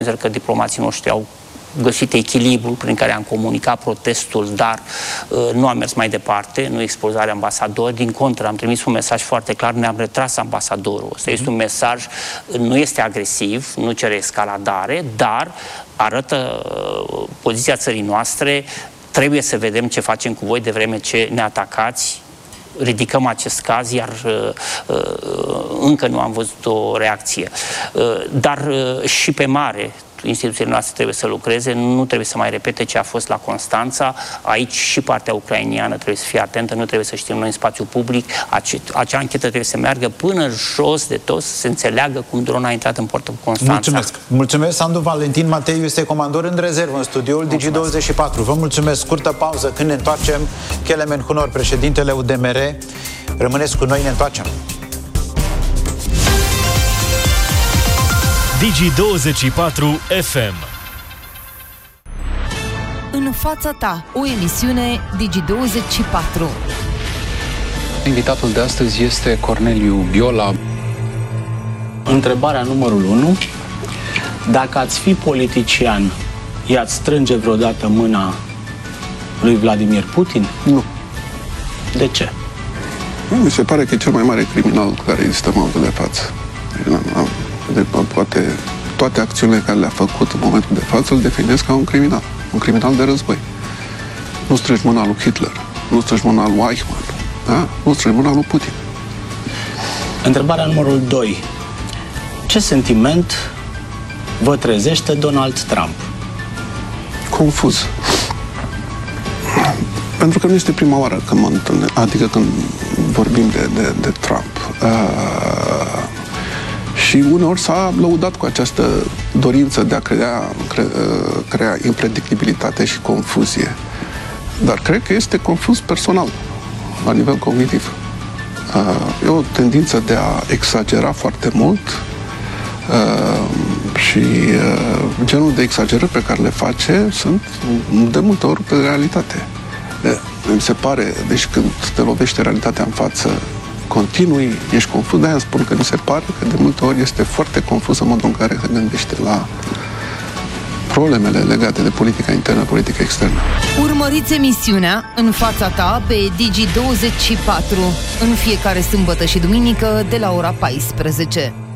că diplomații noștri au găsit echilibrul prin care am comunicat protestul, dar nu am mers mai departe, nu expulzarea ambasadorului. Din contră, am trimis un mesaj foarte clar, ne-am retras ambasadorul. Asta este un mesaj, nu este agresiv, nu cere escaladare, dar arată poziția țării noastre. Trebuie să vedem ce facem cu voi de vreme ce ne atacați. Ridicăm acest caz, iar încă nu am văzut o reacție. Dar și pe mare, instituțiile noastre trebuie să lucreze, nu trebuie să mai repete ce a fost la Constanța. Aici și partea ucrainiană trebuie să fie atentă, nu trebuie să știm noi în spațiu public. Acea anchetă trebuie să meargă până jos de tot, să se înțeleagă cum drona a intrat în portul Constanța. Mulțumesc. Mulțumesc. Sandu Valentin Mateiu este comandor în rezervă în studioul Digi24. Vă mulțumesc. Scurtă pauză. Când ne întoarcem, Kelemen Hunor, președintele UDMR. Rămâneți cu noi, ne întoarcem. Digi24 FM. În fața ta, o emisiune Digi24. Invitatul de astăzi este Corneliu Biola. Întrebarea numărul 1. Dacă ați fi politician, i-ați strânge vreodată mâna lui Vladimir Putin? Nu. De ce? Mi se pare că e cel mai mare criminal care există în momentul de față. Poate toate acțiunile care le-a făcut în momentul de față îl definesc ca un criminal de război. Nu strângi mâna lui Hitler, nu strângi mâna lui Eichmann, da? Nu strângi mâna lui Putin. Întrebarea numărul 2. Ce sentiment vă trezește Donald Trump? Confuz. Pentru că nu este prima oară când mă întâlnesc, adică când vorbim de Trump. Și uneori s-a lăudat cu această dorință de a crea impredictibilitate și confuzie. Dar cred că este confuz personal, la nivel cognitiv. E o tendință de a exagera foarte mult și genul de exagerări pe care le face sunt de multe ori pe realitate. Mi se pare, deci când te lovește realitatea în față, continui, ești confuz, de-aia spun că mi se pare că de multe ori este foarte confuz în modul în care se gândește la problemele legate de politica internă, politica externă. Urmăriți emisiunea În fața ta pe Digi24 în fiecare sâmbătă și duminică de la ora 14.